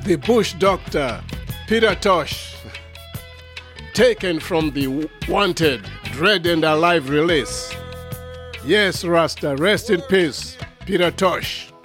The Bush Doctor, Peter Tosh, taken from the Wanted, Dread and Alive release. Yes, Rasta, rest in peace, Peter Tosh.